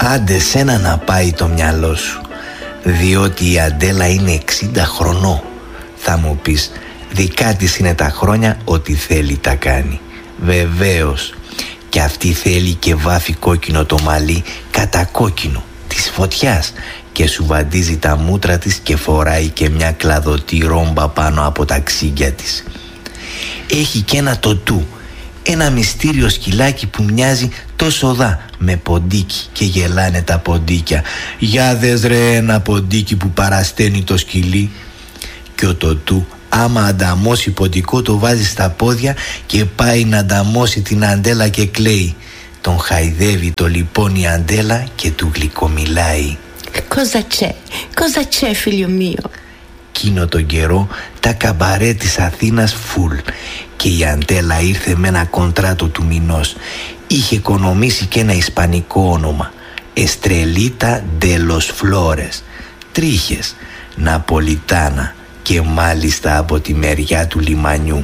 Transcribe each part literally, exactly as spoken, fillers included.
Άντε σένα να πάει το μυαλό σου, διότι η Αντέλα είναι εξήντα χρονών. Θα μου πεις, δικά της είναι τα χρόνια, ό,τι θέλει τα κάνει. Βεβαίως. Και αυτή θέλει και βάφει κόκκινο το μαλλί κατά κόκκινο της φωτιάς και σου βαντίζει τα μούτρα της και φοράει και μια κλαδωτή ρόμπα πάνω από τα ξύγκια της. Έχει και ένα τοτού, ένα μυστήριο σκυλάκι που μοιάζει τόσο δα με ποντίκι και γελάνε τα ποντίκια. Για δες ρε ένα ποντίκι που παρασταίνει το σκυλί. Και ο τοτού άμα ανταμώσει ποντικό το βάζει στα πόδια και πάει να ανταμώσει την Αντέλα και κλαίει. Τον χαϊδεύει το λοιπόν η Αντέλα και του γλυκομιλάει. Cosa c'è? Cosa c'è figlio mio? Κείνο τον καιρό τα καμπαρέ της Αθήνας φουλ και η Αντέλα ήρθε με ένα κοντράτο του μηνός. Είχε οικονομήσει και ένα ισπανικό όνομα, Εστρελίτα ντε λος Φλόρες, τρίχες, Ναπολιτάνα, και μάλιστα από τη μεριά του λιμανιού.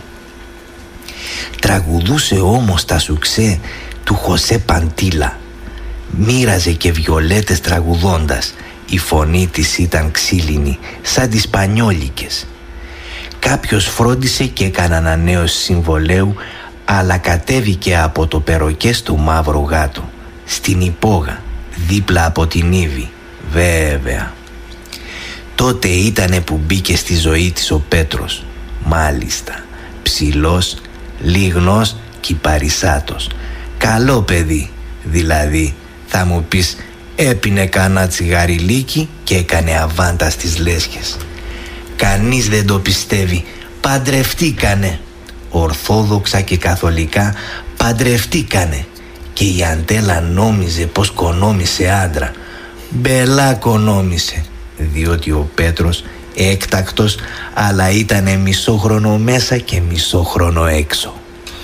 Τραγουδούσε όμως τα σουξέ του Χωσέ Παντήλα. Μοίραζε και βιολέτες τραγουδώντας. Η φωνή της ήταν ξύλινη, σαν τις πανιόλικες. Κάποιος φρόντισε και έκανε ανανέωση συμβολέου, αλλά κατέβηκε από το περοκέ στο Μαύρο Γάτο, στην Υπόγα, δίπλα από την Ήβη, βέβαια. Τότε ήτανε που μπήκε στη ζωή της ο Πέτρος. Μάλιστα, ψηλός, λίγνος, κυπαρισάτος. Καλό παιδί, δηλαδή. Θα μου πεις, έπινε κανένα τσιγαριλίκι και έκανε αβάντα στις λέσχες. Κανείς δεν το πιστεύει. Παντρευτήκανε. Ορθόδοξα και καθολικά παντρευτήκανε. Και η Αντέλα νόμιζε πως κονόμησε άντρα. Μπελά κονόμησε, διότι ο Πέτρος έκτακτος, αλλά ήτανε μισόχρονο μέσα και μισόχρονο έξω.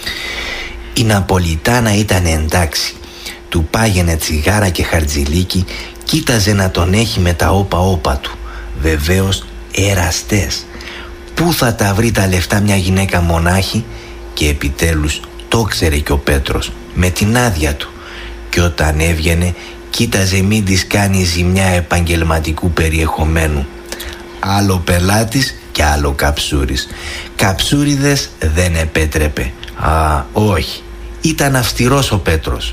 Η Ναπολιτάνα ήταν εντάξει. Του πάγαινε τσιγάρα και χαρτζηλίκι, κοίταζε να τον έχει με τα όπα όπα του. Βεβαίως εραστές. Πού θα τα βρει τα λεφτά μια γυναίκα μονάχη? Και επιτέλους το ξέρε και ο Πέτρος, με την άδεια του. Και όταν έβγαινε κοίταζε μην της κάνει ζημιά επαγγελματικού περιεχομένου. Άλλο πελάτης και άλλο καψούρης. Καψούριδες δεν επέτρεπε. Α, όχι. Ήταν αυστηρός ο Πέτρος.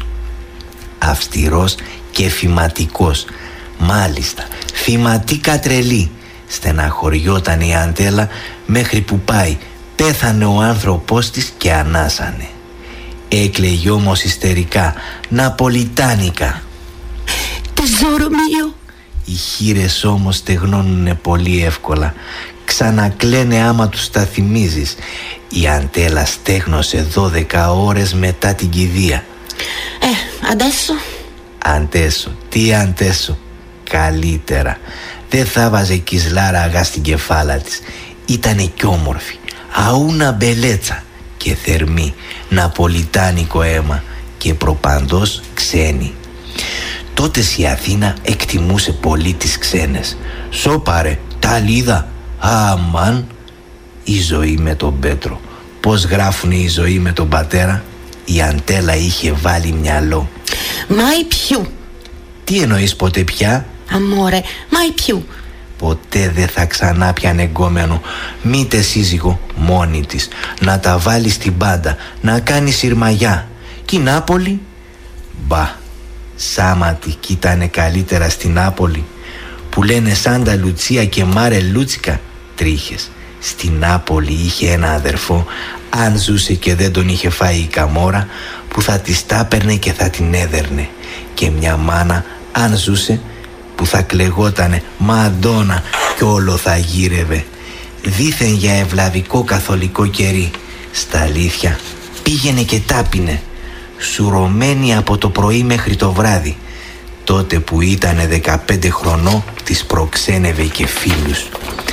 Αυστηρός και φηματικός. Μάλιστα, φηματίκα τρελή. Στεναχωριόταν η Αντέλα μέχρι που πάει. Πέθανε ο άνθρωπός της και ανάσανε. Έκλαιγε όμως ιστερικά, ναπολιτάνικα. Τεζόρο μείο. Οι χήρες όμως στεγνώνουνε πολύ εύκολα. Ξανακλαίνε άμα τους τα θυμίζεις. Η Αντέλα στέγνωσε δώδεκα ώρες μετά την κηδεία. Ε, αντέσω. Αντέσω, τι αντέσω? Καλύτερα. Δεν θα βάζε κισλάρα αγά στην κεφάλα της. Ήτανε κι όμορφη. Αούνα μπελέτσα και θερμή, ναπολιτάνικο αίμα και προπαντός ξένη. Τότε η Αθήνα εκτιμούσε πολύ τις ξένες. Σώπαρε, ταλίδα, αμάν. Η ζωή με τον Πέτρο. Πώς γράφουν η ζωή με τον πατέρα? Η Αντέλα είχε βάλει μυαλό. Μάι πιού. Τι εννοείς ποτέ πια? Αμόρε, μάι πιού. Ποτέ δεν θα ξανά πιανε εγκόμενο, μήτε σύζυγο, μόνη της. Να τα βάλει στην πάντα, να κάνει σιρμαγιά. Κι η Νάπολη? Μπα, σάματι κι ήτανε καλύτερα στην Νάπολη. Που λένε Σάντα Λουτσία και Μάρε Λούτσικα, τρίχες. Στην Νάπολη είχε ένα αδερφό, αν ζούσε και δεν τον είχε φάει η καμόρα, που θα της τάπαιρνε και θα την έδερνε. Και μια μάνα, αν ζούσε, που θα κλεγότανε Μαντόνα κι όλο θα γύρευε. Δήθεν για ευλαβικό καθολικό κερί. Στα αλήθεια πήγαινε και τάπινε, σουρωμένη από το πρωί μέχρι το βράδυ. Τότε που ήτανε δεκαπέντε χρονών της προξένευε και φίλους.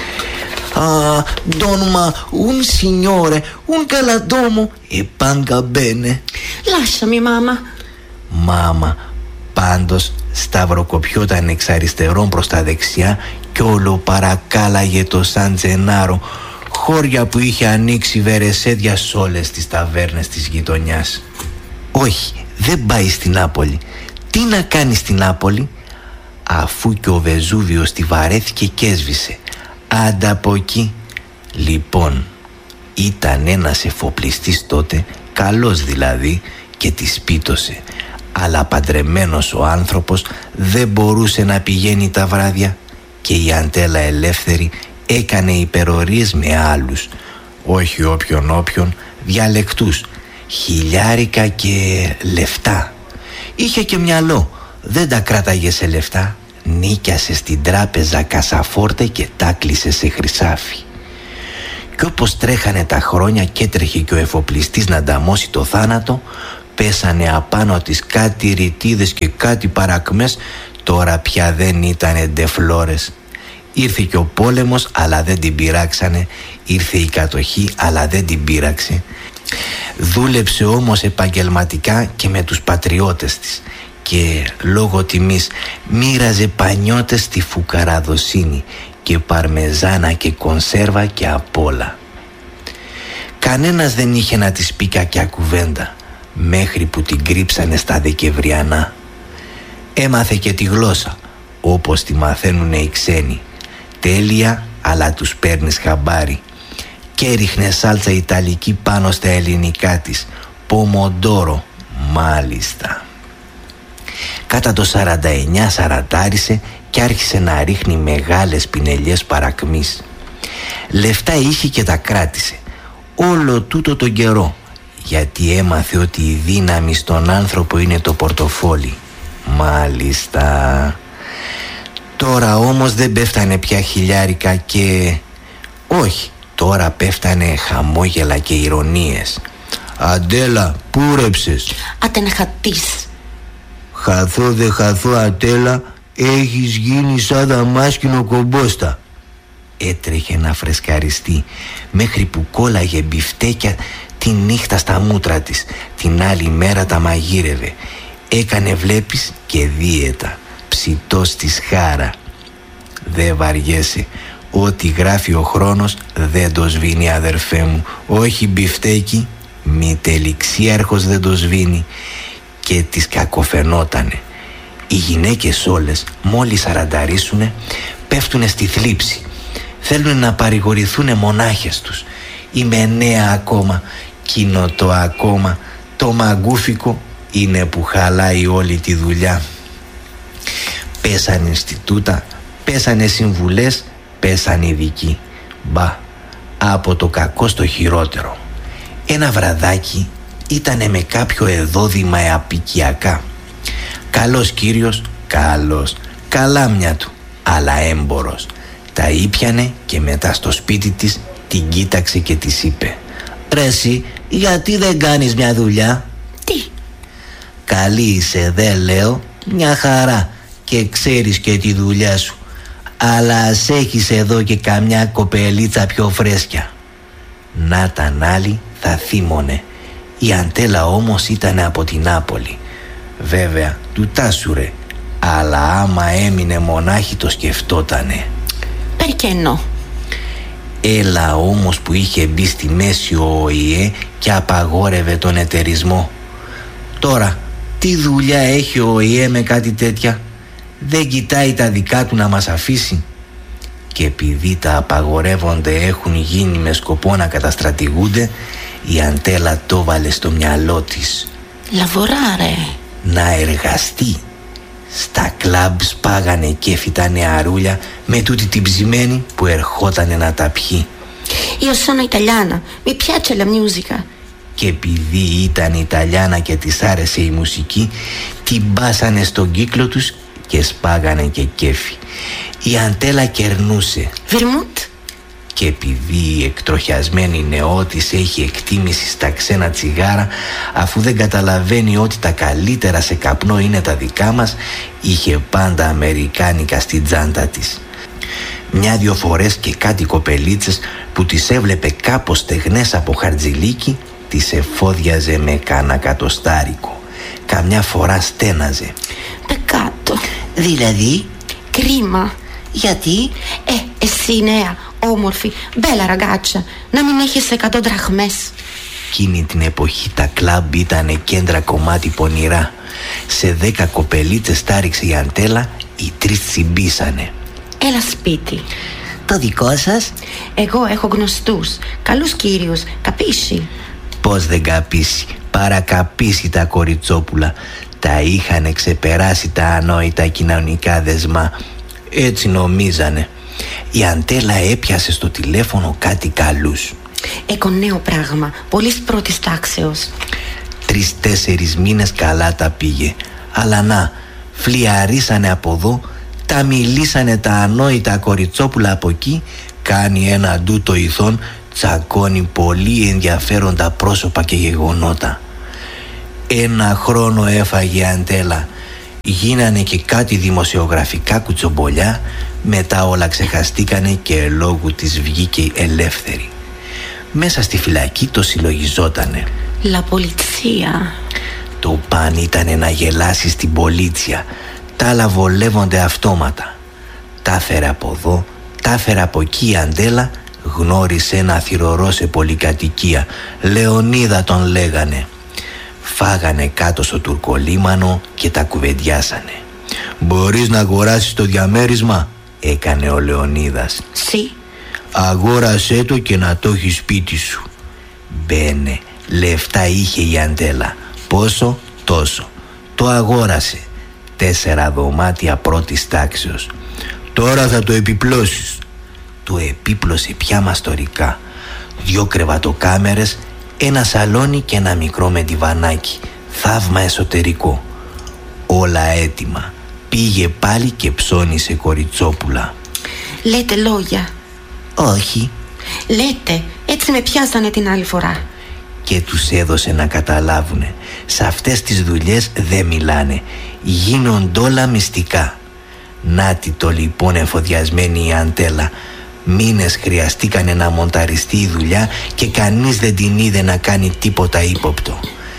«Α, ντόνουμα, un signore, un galantuomo e panga bene». Lasciami, μάμα. Μάμα. Πάντως σταυροκοπιόταν εξ αριστερών προς τα δεξιά κι όλο παρακάλαγε το Σαν Τζενάρο, χώρια που είχε ανοίξει βερεσέδια σ' όλες τις ταβέρνες της γειτονιάς. Όχι, δεν πάει στην Νάπολη. Τι να κάνει στην Νάπολη, αφού και ο Βεζούβιος τη βαρέθηκε και έσβησε. Άντα από εκεί. Λοιπόν, ήταν ένας εφοπλιστής τότε, καλός δηλαδή, και τη σπίτωσε. Αλλά παντρεμένος ο άνθρωπος δεν μπορούσε να πηγαίνει τα βράδια και η Αντέλα ελεύθερη έκανε υπερορίες με άλλους, όχι όποιον όποιον, διαλεκτούς, χιλιάρικα και λεφτά. Είχε και μυαλό, δεν τα κράταγε σε λεφτά. Νίκιασε στην τράπεζα κασαφόρτε και τα κλείσε σε χρυσάφι. Κι όπως τρέχανε τα χρόνια και έτρεχε και ο εφοπλιστής να ανταμώσει το θάνατο, πέσανε απάνω της κάτι ρητίδες και κάτι παρακμές. Τώρα πια δεν ήτανε ντεφλόρες. Ήρθε και ο πόλεμος, αλλά δεν την πειράξανε. Ήρθε η κατοχή, αλλά δεν την πείραξε. Δούλεψε όμως επαγγελματικά και με τους πατριώτες της και λόγω τιμής μοίραζε πανιώτες στη φουκαραδοσύνη και παρμεζάνα και κονσέρβα και απ' όλα. Κανένας δεν είχε να της πει κακιά κουβέντα, μέχρι που την κρύψανε στα Δεκεμβριανά. Έμαθε και τη γλώσσα, όπως τη μαθαίνουνε οι ξένοι. Τέλεια, αλλά τους παίρνεις χαμπάρι. Και ρίχνε σάλτσα ιταλική πάνω στα ελληνικά της. Πομοντόρο, μάλιστα. Κάτα το σαράντα εννιά σαραντάρισε και άρχισε να ρίχνει μεγάλες πινελιές παρακμής. Λεφτά είχε και τα κράτησε. Όλο τούτο τον καιρό, γιατί έμαθε ότι η δύναμη στον άνθρωπο είναι το πορτοφόλι. Μάλιστα. Τώρα όμως δεν πέφτανε πια χιλιάρικα και... όχι, τώρα πέφτανε χαμόγελα και ηρωνίες. Αντέλα, πού ρέψες? Άτε να χατείς. Χαθώ δε χαθώ Αντέλα, έχεις γίνει σαν δαμάσκηνο κομπόστα. Έτρεχε να φρεσκαριστεί, μέχρι που κόλλαγε μπιφτέκια τη νύχτα στα μούτρα της. Την άλλη μέρα τα μαγείρευε. Έκανε βλέπεις και δίαιτα. Ψητός της χάρα. Δε βαριέσαι. Ό,τι γράφει ο χρόνος δεν το σβήνει, αδερφέ μου. Όχι μπιφτέκι, μη τελειξίαρχος δεν το σβήνει. Και τις κακοφαινότανε. Οι γυναίκες όλες μόλις σαρανταρίσουνε πέφτουνε στη θλίψη. Θέλουν να παρηγορηθούνε μονάχες τους. Είμαι νέα ακόμα, κοινό το ακόμα. Το μαγκούφικο είναι που χαλάει όλη τη δουλειά. Πέσανε Ινστιτούτα, πέσανε συμβουλές, πέσανε ειδικοί. Μπα, από το κακό στο χειρότερο. Ένα βραδάκι ήτανε με κάποιο εδόδημα απικιακά. Καλός κύριος, καλός, καλάμια του, αλλά έμπορος. Τα ήπιανε και μετά στο σπίτι της την κοίταξε και της είπε: «Ρε εσύ, γιατί δεν κάνεις μια δουλειά?» «Τι?» «Καλή είσαι δε λέω, μια χαρά και ξέρεις και τη δουλειά σου. Αλλά ας έχεις εδώ και καμιά κοπελίτσα πιο φρέσκια». Να ταν άλλη θα θύμωνε. Η Αντέλα όμως ήταν από την Νάπολη. Βέβαια του τάσουρε, αλλά άμα έμεινε μονάχη το σκεφτότανε. Perché no? Έλα όμως που είχε μπει στη μέση ο ΟΗΕ και απαγόρευε τον εταιρισμό. Τώρα τι δουλειά έχει ο ΟΗΕ με κάτι τέτοια? Δεν κοιτάει τα δικά του να μας αφήσει? Και επειδή τα απαγορεύονται έχουν γίνει με σκοπό να καταστρατηγούνται, η Αντέλα το βάλε στο μυαλό της. Lavorare. Να εργαστεί. Στα κλαμπ σπάγανε κέφι τα νεαρούλια με τούτη την ψημένη που ερχότανε να τα πιει. Io sono italiana, mi piace la musica. Και επειδή ήταν Ιταλιάνα και της άρεσε η μουσική, την μπάσανε στον κύκλο τους και σπάγανε και κέφι. Η Αντέλα κερνούσε. Vermouth. Και επειδή η εκτροχιασμένη νεότης έχει εκτίμηση στα ξένα τσιγάρα, αφού δεν καταλαβαίνει ότι τα καλύτερα σε καπνό είναι τα δικά μας, είχε πάντα αμερικάνικα στην τσάντα της. Μια-δυο φορές και κάτι κοπελίτσες που τις έβλεπε κάπως στεγνές από χαρτζηλίκι, τις εφόδιαζε με κάνα κατοστάρικο. Καμιά φορά στέναζε. Peccato. Δηλαδή? Κρίμα. Γιατί? Ε, εσύ νέα, όμορφη, μπέλα ραγκάτσα, να μην έχεις εκατό δραχμές. Εκείνη την εποχή τα κλαμπ ήτανε κέντρα κομμάτι πονηρά. Σε δέκα κοπελίτσες τάριξε η Αντέλα, οι τρεις τσιμπήσανε. Έλα σπίτι. Το δικό σας? Εγώ έχω γνωστούς, καλούς κύριους, καπίσι. Πώς δεν καπίσει, παρακαπίσει τα κοριτσόπουλα. Τα είχανε ξεπεράσει τα ανόητα κοινωνικά δεσμά. Έτσι νομίζανε. Η Αντέλα έπιασε στο τηλέφωνο κάτι καλούς. Έχω νέο πράγμα, πολύς πρώτης τάξεως. Τρεις-τέσσερις μήνες καλά τα πήγε. Αλλά να, φλιαρίσανε από εδώ, τα μιλήσανε τα ανόητα κοριτσόπουλα από εκεί. Κάνει ένα ντούτο ηθών, τσακώνει πολύ ενδιαφέροντα πρόσωπα και γεγονότα. Ένα χρόνο έφαγε η Αντέλα. Γίνανε και κάτι δημοσιογραφικά κουτσομπολιά. Μετά όλα ξεχαστήκανε και λόγου της βγήκε ελεύθερη. Μέσα στη φυλακή το συλλογιζότανε. Λα πολιτσία. Το παν ήτανε να γελάσει στην πολίτσια. Τα άλλα βολεύονται αυτόματα. Τα φέρε από εδώ, τα φέρε από εκεί η Αντέλα. Γνώρισε ένα θυρωρό σε πολυκατοικία. Λεωνίδα τον λέγανε. Φάγανε κάτω στο τουρκολίμανο και τα κουβεντιάσανε. «Μπορείς να αγοράσεις το διαμέρισμα?» έκανε ο Λεωνίδας. Σι. «Αγόρασέ το και να το έχεις σπίτι σου». Μπαίνε, λεφτά είχε η Αντέλα. Πόσο? Τόσο. Το αγόρασε. Τέσσερα δωμάτια πρώτης τάξεως. «Τώρα θα το επιπλώσεις». Το επίπλωσε πια μαστορικά. Δυο κρεβατοκάμερες, ένα σαλόνι και ένα μικρό με διβανάκι. Θαύμα εσωτερικό. Όλα έτοιμα. Πήγε πάλι και ψώνισε κοριτσόπουλα. Λέτε λόγια? Όχι. Λέτε, έτσι με πιάσανε την άλλη φορά. Και τους έδωσε να καταλάβουνε. Σε αυτές τις δουλειές δεν μιλάνε. Γίνονται όλα μυστικά. Νάτι το λοιπόν εφοδιασμένη η Αντέλα. Μήνες χρειαστήκανε να μονταριστεί η δουλειά και κανείς δεν την είδε να κάνει τίποτα ύποπτο.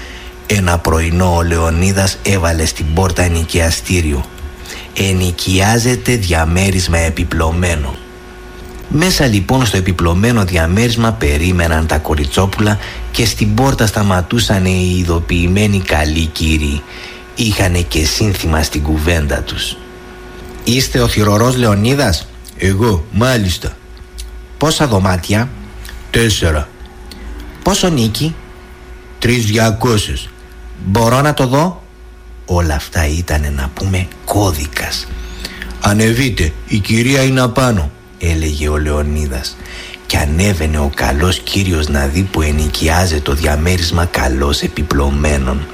Ένα πρωινό ο Λεωνίδας έβαλε στην πόρτα ενοικιαστήριο. Ενοικιάζεται διαμέρισμα επιπλωμένο. Μέσα λοιπόν στο επιπλωμένο διαμέρισμα περίμεναν τα κοριτσόπουλα και στην πόρτα σταματούσαν οι ειδοποιημένοι καλοί κύριοι. Είχανε και σύνθημα στην κουβέντα τους. «Είστε ο θυρωρός Λεωνίδας?» «Εγώ, μάλιστα». «Πόσα δωμάτια?» «Τέσσερα». «Πόσο νίκη?» «Τρεις διακόσες». «Μπορώ να το δω?» Όλα αυτά ήτανε να πούμε κώδικας. «Ανεβείτε, η κυρία είναι απάνω», έλεγε ο Λεωνίδας. Και ανέβαινε ο καλός κύριος να δει που ενοικιάζε το διαμέρισμα καλώς επιπλωμένων.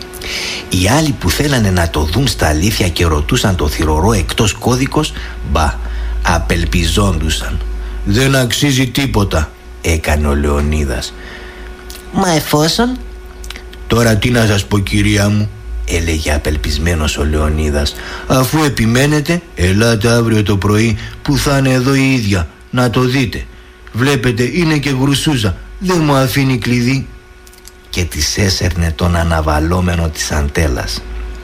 Οι άλλοι που θέλανε να το δουν στα αλήθεια και ρωτούσαν το θυρωρό εκτός κώδικος, μπα, απελπιζόντουσαν. «Δεν αξίζει τίποτα», έκανε ο Λεωνίδας. «Μα εφόσον?» «Τώρα τι να σας πω, κυρία μου», έλεγε απελπισμένος ο Λεωνίδας. «Αφού επιμένετε, ελάτε αύριο το πρωί που θα είναι εδώ η ίδια, να το δείτε. Βλέπετε, είναι και γρουσούζα, δεν μου αφήνει κλειδί». Και της έσερνε τον αναβαλόμενο της Αντέλας.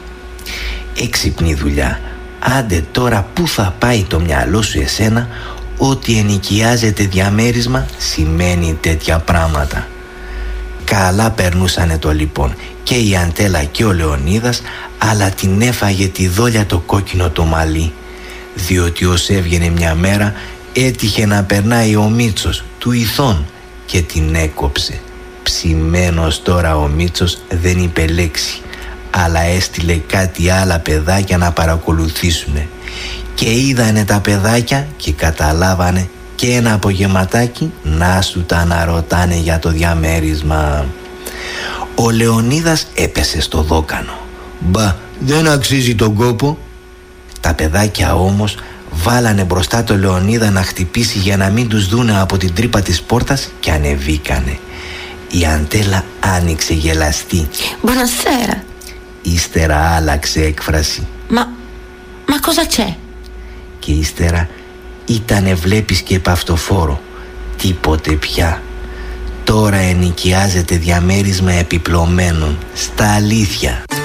Έξυπνη δουλειά. Άντε τώρα πού θα πάει το μυαλό σου εσένα? Ότι ενοικιάζεται διαμέρισμα σημαίνει τέτοια πράγματα. Καλά περνούσανε το λοιπόν και η Αντέλα και ο Λεωνίδας, αλλά την έφαγε τη δόλια το κόκκινο το μαλλί, διότι ως έβγαινε μια μέρα έτυχε να περνάει ο Μίτσος του Ηθών και την έκοψε. Ψημένος τώρα ο Μίτσος δεν είπε λέξη, αλλά έστειλε κάτι άλλα παιδάκια να παρακολουθήσουνε. Και είδανε τα παιδάκια και καταλάβανε και ένα απογευματάκι να σου τα να ρωτάνε για το διαμέρισμα. Ο Λεωνίδας έπεσε στο δόκανο. «Μπα, δεν αξίζει τον κόπο». Τα παιδάκια όμως βάλανε μπροστά το Λεωνίδα να χτυπήσει για να μην τους δούνε από την τρύπα της πόρτας και ανεβήκανε. Η Αντέλα άνοιξε γελαστή. «Buonasera». Ύστερα άλλαξε έκφραση. «Μα, μα cosa c'è?» Και ύστερα ήτανε βλέπεις και παυτοφόρο. Τίποτε πια. Τώρα ενοικιάζεται διαμέρισμα επιπλωμένων. Στα αλήθεια.